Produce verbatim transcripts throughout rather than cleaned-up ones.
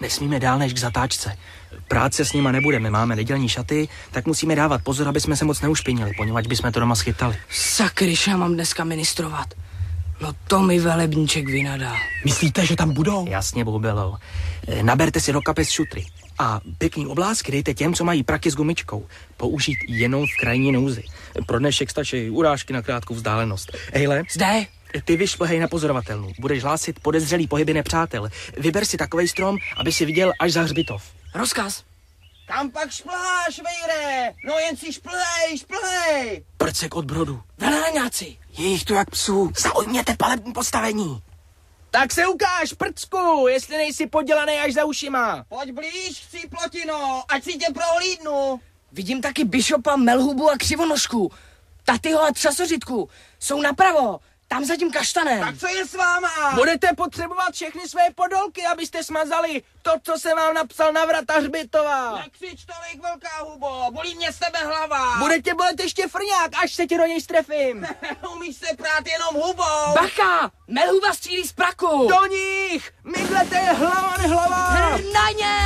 Nesmíme dál než k zatáčce. Práce s nima nebudeme, máme nedělní šaty, tak musíme dávat pozor, aby jsme se moc neušpinili, poněvadž bychom to doma schytali. Sakryš, já mám dneska ministrovat. No to mi velebníček vynadá. Myslíte, že tam budou? Jasně, boubelo. Naberte si do kapes šutry. A pěkný oblásky dejte těm, co mají praky s gumičkou. Použít jenom v krajní nouzi. Pro dnešek stačí urážky na krátkou vzdálenost. Ejle, Zde? ty vyšplhej na pozorovatelnu. Budeš hlásit podezřelý pohyby nepřátel. Vyber si takovej strom, aby si viděl až za hřbitov. Rozkaz. Kam pak šplháš, vejre? No jen si šplhej, šplhej! Prcek od brodu. Velraňáci. Je jich tu jak psů. Zaujměte palební postavení. Tak se ukáž, prcku, jestli nejsi podělaný až za ušima. Pojď blíž, chci plotino, ať si tě prohlídnu. Vidím taky Bishopa, Melhubu a Křivonožku. Tatyho a Třasořitku. Jsou napravo, tam za tím kaštanem. Tak co je s váma? Budete potřebovat všechny své podolky, abyste smazali to, co jsem vám napsal na vrata hřbitova. Nekřič tolik, velká hubo, bolí mě z tebe hlava. Budete bolet ještě frňák, až se ti do něj strefím. Umíš se prát jenom hubou. Bacha, Melhuba střílí z praku. Do nich, myglete je hlava nehlava. Na ně!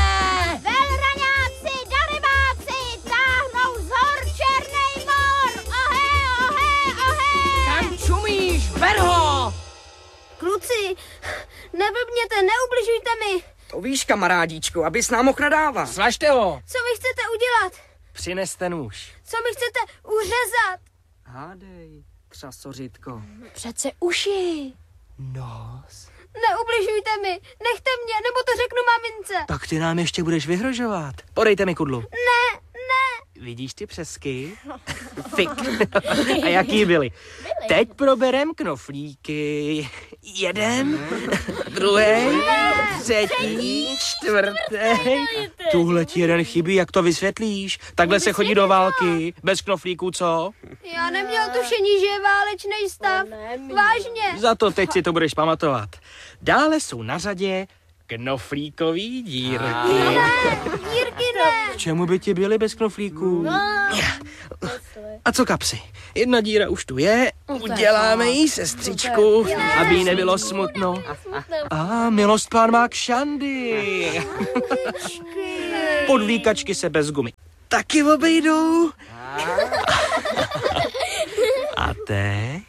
Velraňáci, dalibáci, táhnou z hor černej mor. Ohe, ohe, ohe. Kam čumíš, ber ho! Kluci, neblbněte, neubližujte mi. To víš, kamarádíčku, abys nám mohl nadávat. Zvažte ho. Co mi chcete udělat? Přineste nůž. Co mi chcete uřezat? Hádej, Třasořitko. Přece uši. Nos. Neubližujte mi, nechte mě, nebo to řeknu mamince. Tak ty nám ještě budeš vyhrožovat. Podejte mi kudlu. Ne, ne. Vidíš ty přesky? Fik. A jaký byly? Teď proberem knoflíky. Jeden, druhý, třetí, čtvrtý. Tuhle ti jeden chybí, jak to vysvětlíš? Takhle se chodí do války, bez knoflíků, co? Já neměl tušení, že je válečný stav. Vážně. Za to teď si to budeš pamatovat. Dále jsou na řadě knoflíkový dírky. Ne, dírky ne. K čemu by ti byly bez knoflíků? A co kapsy? Jedna díra už tu je, uděláme jí sestřičku, aby jí nebylo smutno. A milost pán má kšandy. Podvíkačky se bez gumy taky obejdou. A teď?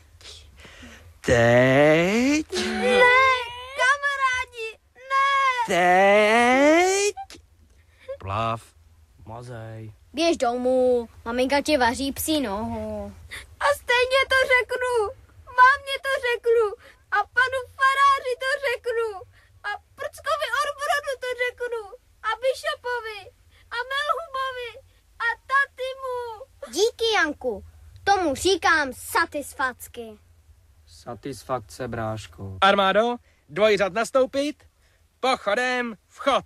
Teď? Ne, kamarádi, ne. Teď? Plav, mazej. Běž domů, maminka ti vaří psí nohu. A stejně to řeknu, mámě to řeknu a panu faráři to řeknu a prckovi Orbrodu to řeknu a Bishopovi a Melhubovi a Tatimu. Díky, Janku, tomu říkám satisfacky. Satisfakce, bráško. Armádo, dvojřad nastoupit, pochodem vchod.